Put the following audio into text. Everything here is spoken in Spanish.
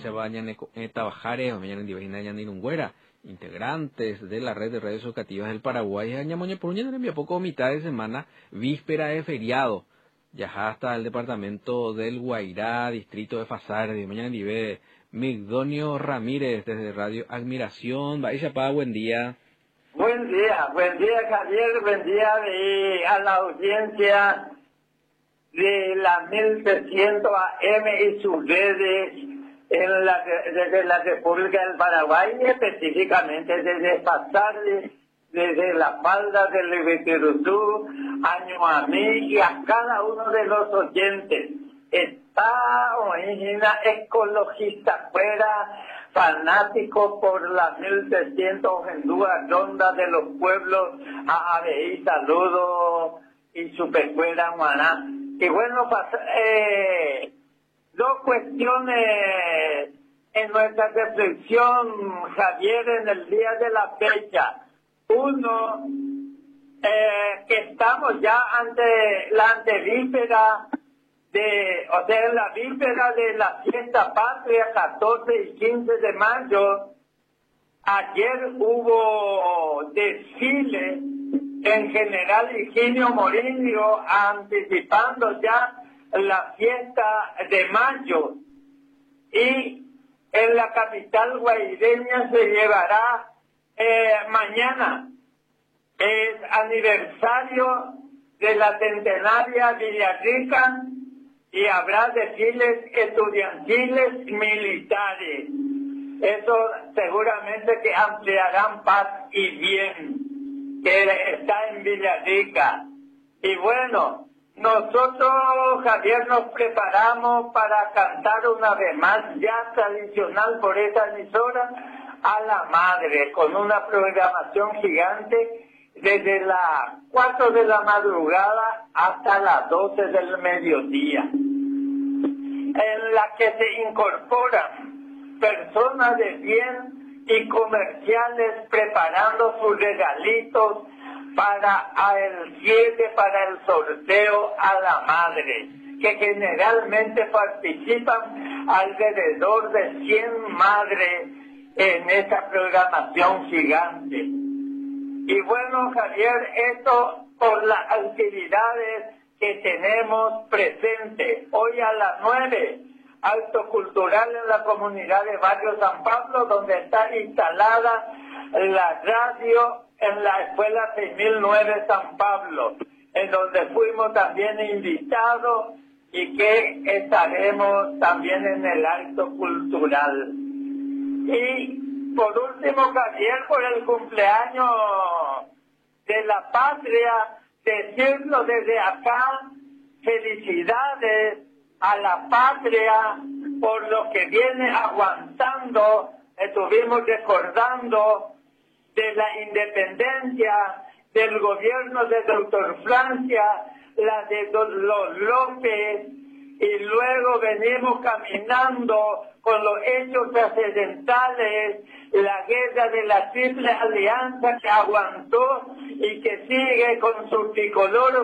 se vayan a trabajar, mañana en Divina Yanirungüera, integrantes de la red de redes educativas del Paraguay, Añamoña por un poco mitad de semana, víspera de feriado, ya hasta el departamento del Guairá, distrito de Fasardi, mañana vive Migdonio Ramírez desde Radio Admiración, Baixapá, buen día. Buen día Javier, buen día a la audiencia de la 1300 AM y sus redes desde la República del Paraguay, específicamente desde Fasardi, desde la falda del Ibitirutú, Añoamí y a cada uno de los oyentes. Está una ecologista fuera, fanático por la 1300 en duda ronda de los pueblos, a ABI, saludo y superfuera, Maná. Y bueno, dos cuestiones en nuestra reflexión, Javier, en el día de la fecha. Uno, que estamos ya ante la antevíspera la víspera de la fiesta patria, 14 y 15 de mayo. Ayer hubo desfile en General Higinio Morillo, anticipando ya la fiesta de mayo. Y en la capital guaireña se llevará mañana. Es aniversario de la centenaria Villarrica y habrá desfiles estudiantiles militares. Eso seguramente que ampliarán paz y bien, que está en Villarrica. Y bueno, nosotros, Javier, nos preparamos para cantar una vez más, ya tradicional por esta emisora, a la madre, con una programación gigante desde las 4 de la madrugada hasta las 12 del mediodía, en la que se incorporan personas de bien y comerciales preparando sus regalitos para el 7, para el sorteo a la madre, que generalmente participan alrededor de 100 madres en esa programación gigante. Y bueno, Javier, esto por las actividades que tenemos presentes. Hoy a las 9, acto cultural en la comunidad de Barrio San Pablo, donde está instalada la radio en la Escuela 6009 San Pablo, en donde fuimos también invitados y que estaremos también en el acto cultural. Y por último, Javier, por el cumpleaños de la patria, decirlo desde acá, felicidades a la patria por lo que viene aguantando. Estuvimos recordando de la independencia, del gobierno de Doctor Francia, la de los López, y luego venimos caminando con los hechos trascendentales, la guerra de la Triple Alianza que aguantó y que sigue con su tricolor